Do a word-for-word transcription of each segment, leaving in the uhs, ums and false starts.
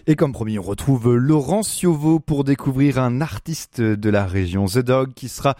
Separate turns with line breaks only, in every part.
Et comme promis, on retrouve Laurent Ciovo pour découvrir un artiste de la région, The Dog, qui sera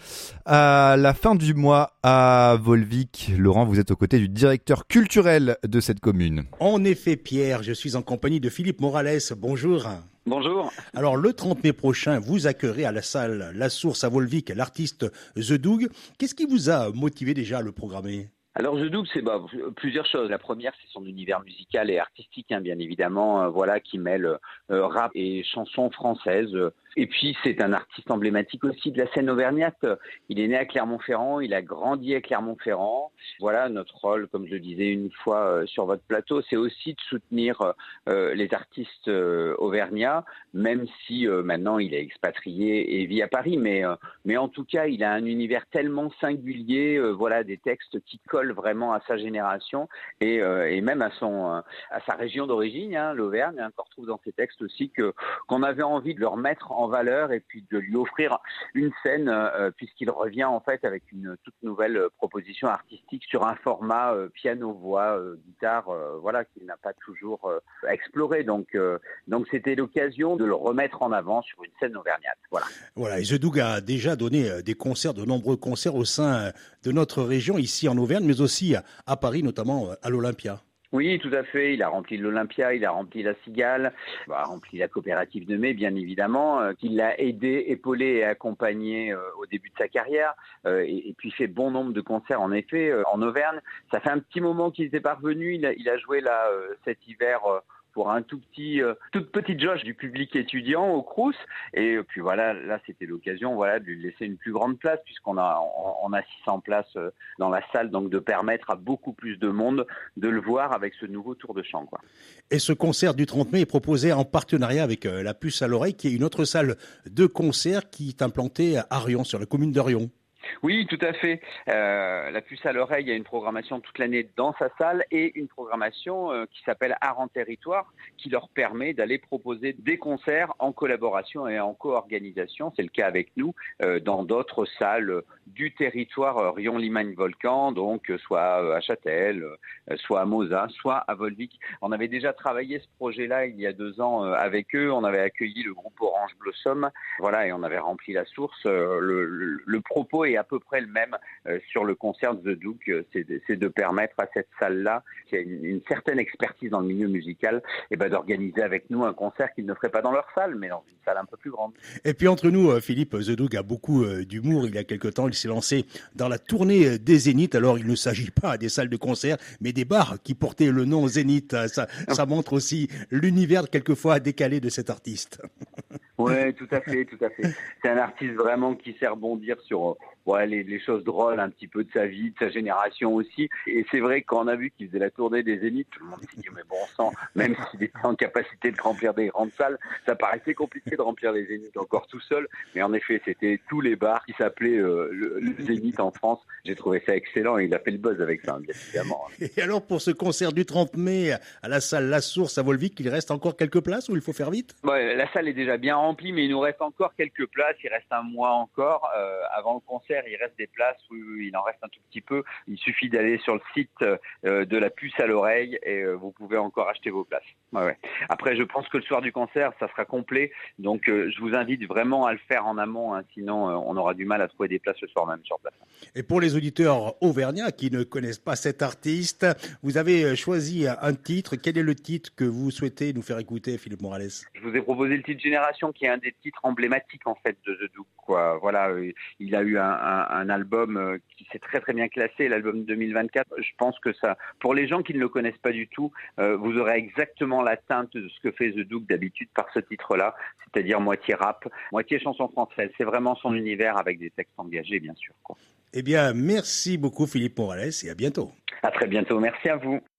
à la fin du mois à Volvic. Laurent, vous êtes aux côtés du directeur culturel de cette commune.
En effet, Pierre, je suis en compagnie de Philippe Morales. Bonjour.
Bonjour.
Alors, le trente mai prochain, vous accueillerez à la salle La Source à Volvic l'artiste The Dog. Qu'est-ce qui vous a motivé déjà à le programmer ?
Alors The Dog, c'est bah, plusieurs choses. La première, c'est son univers musical et artistique, hein, bien évidemment, euh, voilà, qui mêle euh, rap et chansons françaises. Et puis, c'est un artiste emblématique aussi de la scène auvergnate. Il est né à Clermont-Ferrand, il a grandi à Clermont-Ferrand. Voilà, notre rôle, comme je le disais une fois euh, sur votre plateau, c'est aussi de soutenir euh, les artistes euh, auvergnats, même si euh, maintenant il est expatrié et vit à Paris. Mais, euh, mais en tout cas, il a un univers tellement singulier, euh, voilà, des textes qui collent vraiment à sa génération et, euh, et même à son euh, à sa région d'origine, hein, l'Auvergne, hein, qu'on retrouve dans ses textes aussi, que qu'on avait envie de le remettre en valeur et puis de lui offrir une scène euh, puisqu'il revient en fait avec une toute nouvelle euh, proposition artistique sur un format euh, piano voix euh, guitare, euh, voilà, qu'il n'a pas toujours euh, exploré. Donc euh, donc c'était l'occasion de le remettre en avant sur une scène auvergnate. Voilà.
Voilà. Et The Dog a déjà donné des concerts, de nombreux concerts au sein de notre région ici en Auvergne, mais aussi à Paris, notamment à l'Olympia.
Oui, tout à fait. Il a rempli l'Olympia, il a rempli la Cigale, il a rempli la coopérative de mai, bien évidemment, euh, qui l'a aidé, épaulé et accompagné euh, au début de sa carrière, euh, et, et puis fait bon nombre de concerts, en effet, euh, en Auvergne. Ça fait un petit moment qu'il n'était pas revenu. Il a, il a joué là euh, cet hiver. Euh, pour un tout petit, euh, toute petite jauge du public étudiant au Crous. Et puis voilà, là, c'était l'occasion, voilà, de lui laisser une plus grande place, puisqu'on a, on, on a six cents places dans la salle, donc de permettre à beaucoup plus de monde de le voir avec ce nouveau tour de chant, quoi.
Et ce concert du trente mai est proposé en partenariat avec euh, La Puce à l'Oreille, qui est une autre salle de concert qui est implantée à Arion, sur la commune d'Arion.
Oui, tout à fait. Euh, la Puce à l'Oreille a une programmation toute l'année dans sa salle et une programmation euh, qui s'appelle Art en Territoire, qui leur permet d'aller proposer des concerts en collaboration et en co-organisation. C'est le cas avec nous euh, dans d'autres salles du territoire euh, Rion-Limagne-Volcan, donc euh, soit euh, à Châtel, euh, soit à Moza, soit à Volvic. On avait déjà travaillé ce projet-là il y a deux ans euh, avec eux. On avait accueilli le groupe Orange Blossom, voilà, et on avait rempli la source. Euh, le, le, le propos est à peu près le même euh, sur le concert de The Dog, euh, c'est, de, c'est de permettre à cette salle-là, qui a une, une certaine expertise dans le milieu musical, et ben d'organiser avec nous un concert qu'ils ne feraient pas dans leur salle, mais dans une salle un peu plus grande.
Et puis entre nous, Philippe, The Dog a beaucoup euh, d'humour. Il y a quelque temps, il s'est lancé dans la tournée des Zéniths. Alors il ne s'agit pas des salles de concert, mais des bars qui portaient le nom Zénith. Ça, ça montre aussi l'univers quelquefois décalé de cet artiste.
Ouais, tout à fait, tout à fait. C'est un artiste vraiment qui sait rebondir sur ouais, les, les choses drôles un petit peu de sa vie, de sa génération aussi. Et c'est vrai que quand on a vu qu'il faisait la tournée des Zéniths, tout le monde s'est dit mais bon sang, même s'il était en capacité de remplir des grandes salles, ça paraissait compliqué de remplir les Zéniths encore tout seul. Mais en effet, c'était tous les bars qui s'appelaient euh, le, le Zénith en France. J'ai trouvé ça excellent et il a fait le buzz avec ça, bien évidemment.
Et alors pour ce concert du trente mai à la salle La Source à Volvic, il reste encore quelques places ou il faut faire vite ?
Ouais, la salle est déjà bien remplie, mais il nous reste encore quelques places. Il reste un mois encore euh, avant le concert. Il reste des places, oui, oui, il en reste un tout petit peu. Il suffit d'aller sur le site euh, de La Puce à l'Oreille et euh, vous pouvez encore acheter vos places. Ouais, ouais. Après, je pense que le soir du concert, ça sera complet. Donc, euh, je vous invite vraiment à le faire en amont, hein, sinon euh, on aura du mal à trouver des places le soir même sur place.
Et pour les auditeurs auvergnats qui ne connaissent pas cet artiste, vous avez choisi un titre. Quel est le titre que vous souhaitez nous faire écouter, Philippe Morales ?
Je vous ai proposé le titre Génération, qui est un des titres emblématiques en fait de The Dog, quoi. Voilà, il a eu un, un, un album qui s'est très très bien classé, l'album deux mille vingt-quatre. Je pense que ça, pour les gens qui ne le connaissent pas du tout, euh, vous aurez exactement la teinte de ce que fait The Dog d'habitude par ce titre-là, c'est-à-dire moitié rap, moitié chanson française. C'est vraiment son univers avec des textes engagés, bien sûr, quoi.
Eh bien, merci beaucoup Philippe Morales et à bientôt.
À très bientôt, merci à vous.